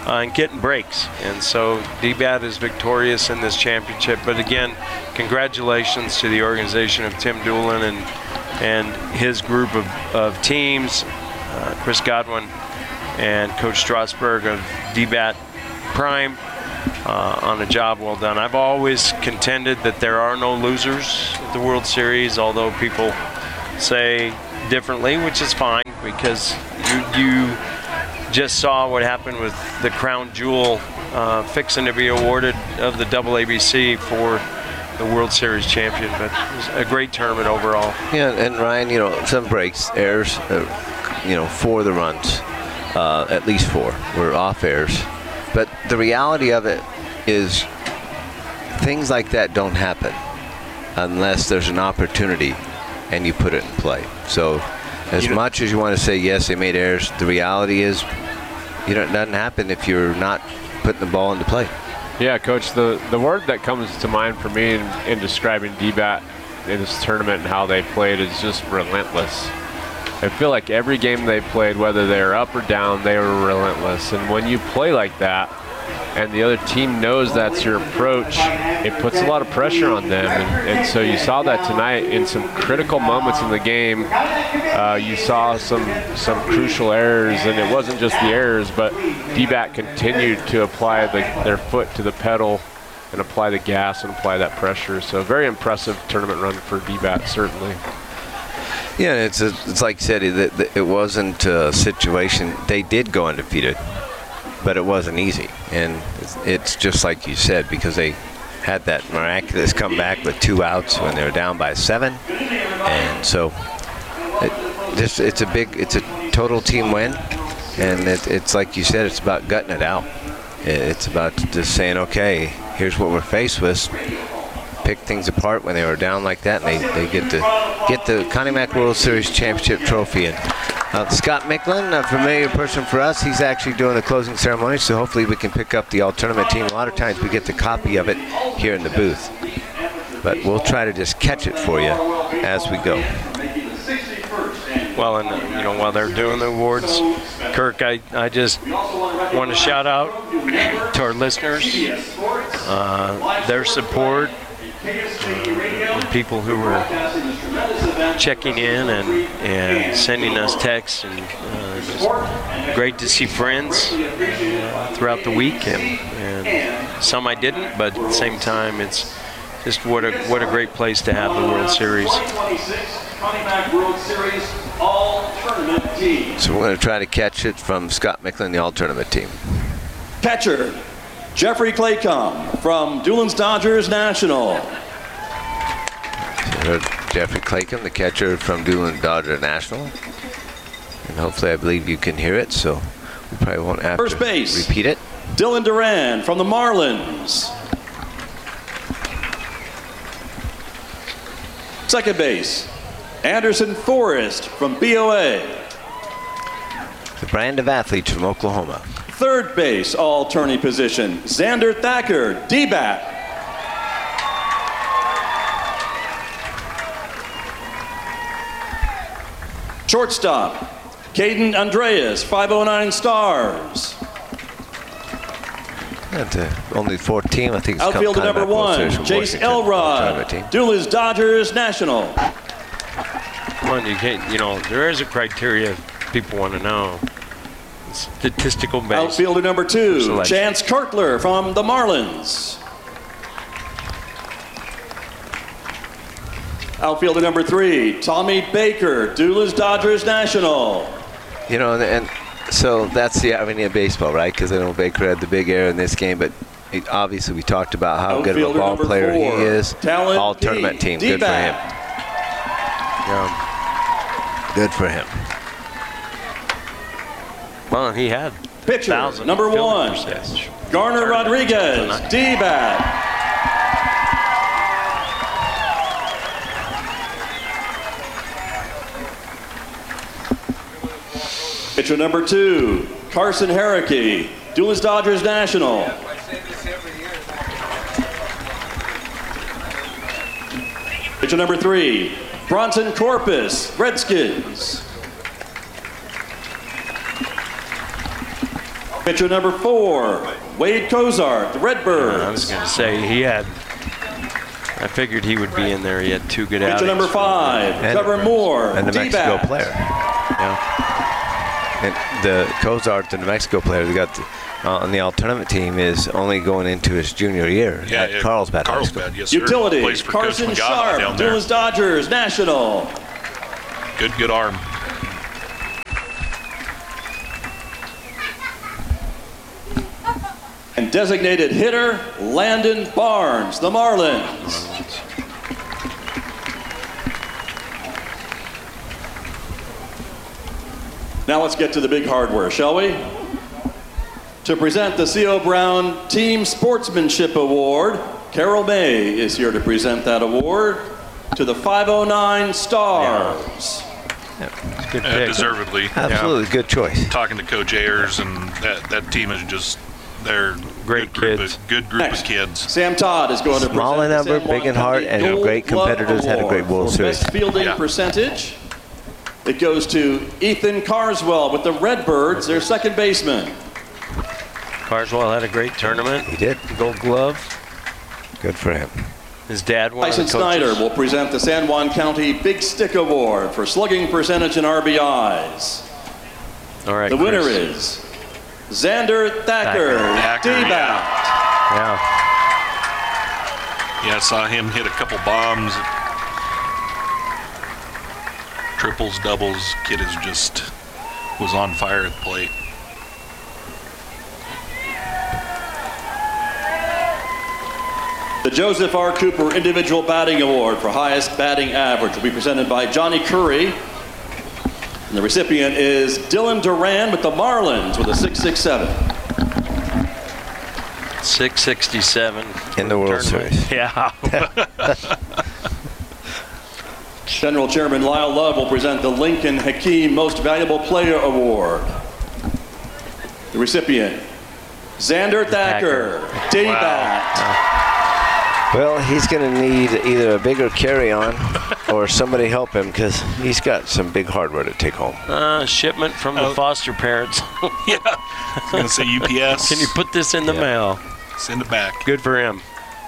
uh, and getting breaks. And so D-B A T is victorious in this championship. But again, congratulations to the organization of Tim Doolin and and his group of, of teams, uh, Chris Godwin and Coach Strasburg of D-B A T Prime, uh, on a job well done. I've always contended that there are no losers at the World Series, although people say differently, which is fine, because you, you just saw what happened with the crown jewel uh, fixing to be awarded of the double A B C for the World Series champion. But it was a great tournament overall. Yeah, and Ryan, you know, some breaks, errors, uh, you know, for the runs, uh, at least four were off errors. But the reality of it is things like that don't happen unless there's an opportunity and you put it in play. So as much as you want to say, yes, they made errors, the reality is, you know, it doesn't happen if you're not putting the ball into play. Yeah, Coach, the, the word that comes to mind for me in, in describing D B A T in this tournament and how they played is just relentless. I feel like every game they played, whether they were up or down, they were relentless. And when you play like that, and the other team knows that's your approach, it puts a lot of pressure on them. And, and so you saw that tonight in some critical moments in the game. Uh, you saw some some crucial errors, and it wasn't just the errors, but D B A T continued to apply the, their foot to the pedal and apply the gas and apply that pressure. So a very impressive tournament run for D B A T, certainly. Yeah, it's a, it's like you said, it, it wasn't a situation. They did go undefeated, but it wasn't easy. And it's, it's just like you said, because they had that miraculous comeback with two outs when they were down by seven. And so it just it's a big, it's a total team win. And it, it's like you said, it's about gutting it out. It's about just saying, okay, here's what we're faced with. Pick things apart when they were down like that, and they, they get to get the Connie Mack World Series Championship trophy. And uh, Scott Micklin, a familiar person for us, he's actually doing the closing ceremony, so hopefully we can pick up the all-tournament team. A lot of times we get the copy of it here in the booth, but we'll try to just catch it for you as we go. Well, and uh, you know, while they're doing the awards, Kirk, I, I just want to shout out to our listeners, uh, their support, uh, the people who were checking in and, and sending us texts, and uh, just great to see friends uh, throughout the week, and, and some I didn't, but at the same time, it's just what a what a great place to have the World Series. So we're going to try to catch it from Scott Micklin, the all-tournament team. Catcher, Jeffrey Claycomb from Doolin's Dodgers National. So Jeffrey Claycomb, the catcher from Doolin Dodger National. And hopefully I believe you can hear it, so we probably won't have First to base, repeat it. Dylan Duran from the Marlins. Second base, Anderson Forrest from B O A. The brand of athletes from Oklahoma. Third base, all-tourney position, Xander Thacker, D B A T. Shortstop, Caden Andreas, five oh nine Stars. And, uh, only fourteen, I think. It's Outfielder come, number one, Jace Elrod, Doolin's Dodgers National. Come on, you can't, you know, there is a criteria people want to know. Statistical base. Outfielder number two, selection. Chance Kirtler from the Marlins. Outfielder number three, Tommy Baker, Doolin's Dodgers National. You know, and, and so that's the irony of baseball, right? Because I know Baker had the big error in this game, but it, obviously we talked about how Outfielder good of a ball player four, he is. Talent All tournament P, team, good for him. Yeah, good for him. Well, he had pitcher number one, Garner Rodriguez, D B A T. Pitcher number two, Carson Herricky, Doolin's Dodgers National. Pitcher number three, Bronson Corpus, Redskins. Pitcher number four, Wade Cozart, the Redbirds. I was going to say he had. I figured he would be in there. He had two good outings. Pitcher number five, And- Trevor Moore, and the Mexico D-bat. player. Yeah. And the Cozart, the New Mexico player, they got the, uh, on the all tournament team is only going into his junior year Yeah, at yeah. Carlsbad. High School. Carlsbad, yes, sir. Utility, Plays for Coach Carson Magana Sharp, down there. Dulles Dodgers, National. Good, good arm. And designated hitter, Landon Barnes, the Marlins. Now let's get to the big hardware, shall we? To present the C O. Brown Team Sportsmanship Award, Carol May is here to present that award to the five oh nine Stars. Good Uh, pick. deservedly. Absolutely, good choice. Talking to Coach Ayers, and that, that team is just, they're Great good group kids. Of, good group Next, of kids. Sam Todd is going to Small present in number, the San Juan big in heart, County and Gold great Glove competitors, had a great Award World for Series. Best fielding Yeah. percentage. It goes to Ethan Carswell with the Redbirds, their second baseman. Carswell had a great tournament. He did. Gold glove. Good for him. His dad won. Tyson Snyder will present the San Juan County Big Stick Award for slugging percentage and R B Is. All right. The winner Chris. is Xander Thacker, Thacker, D-bat. Yeah. Yeah, I saw him hit a couple bombs. Triples, doubles. Kid is just, was on fire at the plate. The Joseph R. Cooper Individual Batting Award for highest batting average will be presented by Johnny Curry. And the recipient is Dylan Duran with the Marlins with a six six seven. six sixty-seven. In the World tournament. Series. Yeah. General Chairman Lyle Love will present the Lincoln Hakeem Most Valuable Player Award. The recipient, Xander Thacker, D-bat. Well, he's going to need either a bigger carry-on or somebody help him because he's got some big hardware to take home. Uh, shipment from the Oh. foster parents. Yeah. I was going to say U P S. Can you put this in the mail? Send it back. Good for him.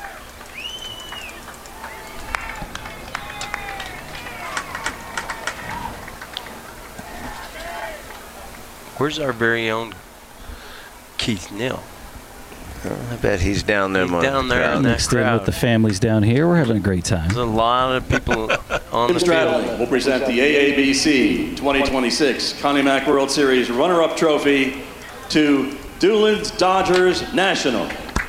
Where's our very own Keith Neal? I bet he's down there. He's among down the there crowd. in that Mixed in with crowd. the families down here. We're having a great time. There's a lot of people on Tim the Stradley field. will present the A A B C twenty twenty-six Connie Mack World Series runner-up trophy to Dulles Dodgers National.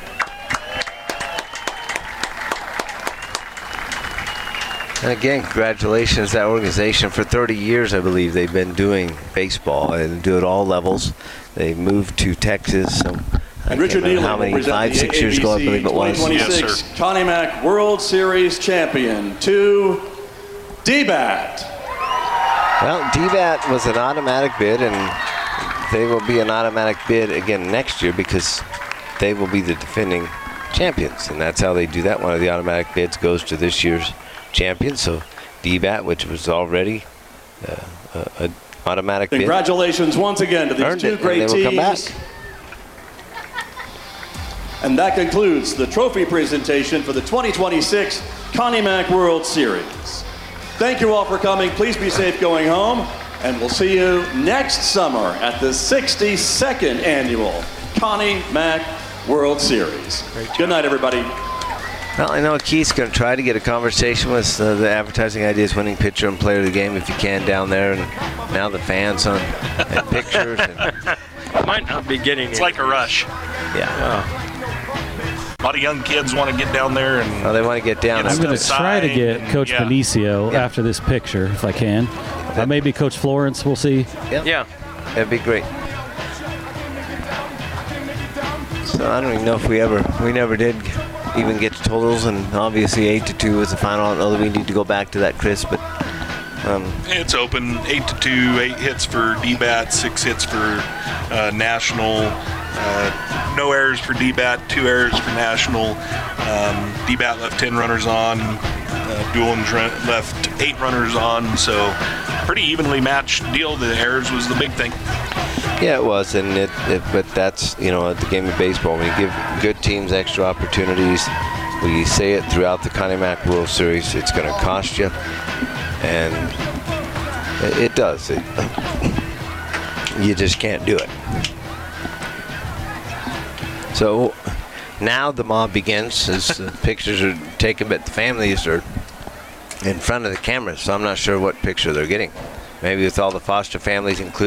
And again, congratulations to that organization. For thirty years, I believe, they've been doing baseball and do it all levels. They moved to Texas. So I And Richard can't remember Nealon how will many, present five, the six years ago, I believe it was. twenty twenty-six Yes, Connie Mack World Series champion to D-bat. Well, D BAT was an automatic bid, and they will be an automatic bid again next year because they will be the defending champions, and that's how they do that. One of the automatic bids goes to this year's champion. So D BAT, which was already uh, an automatic bid, Congratulations once again to these earned two it, and great they will come back. teams. And that concludes the trophy presentation for the twenty twenty-six Connie Mack World Series. Thank you all for coming. Please be safe going home. And we'll see you next summer at the sixty-second annual Connie Mack World Series. Good night, everybody. Well, I know Keith's going to try to get a conversation with uh, the Advertising Ideas winning pitcher and player of the game if you can down there. And now the fans on and pictures. And, Might not be getting It's it. like a rush. yeah. A lot of young kids want to get down there and Oh, they want to get down. Get I'm there. going to Stuff try to sign get and- Coach yeah. Benicio Yeah. after this picture, if I can. Uh, maybe Coach Florence, we'll see. Yeah. That'd be great. So I don't even know if we ever, we never did even get to totals, and obviously eight to two was the final. I don't know that we need to go back to that, Chris, but um, it's open. Eight to two, eight hits for D BAT, six hits for uh, National. Uh, no errors for D BAT, two errors for National. Um, D BAT left ten runners on. Uh, Dulles left eight runners on. So pretty evenly matched deal. The errors was the big thing. Yeah, it was, and it, it. But that's you know, the game of baseball. When you give good teams extra opportunities, we say it throughout the Connie Mack World Series. It's going to cost you, and it, it does. It, you just can't do it. So now the mob begins as the pictures are taken, but the families are in front of the cameras. So I'm not sure what picture they're getting. Maybe with all the foster families included.